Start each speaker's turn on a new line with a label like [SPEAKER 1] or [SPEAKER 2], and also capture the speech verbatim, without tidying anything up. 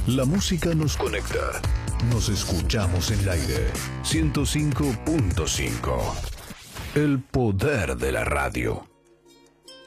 [SPEAKER 1] La música nos conecta. Nos escuchamos en el aire. ciento cinco punto cinco. El poder de la radio.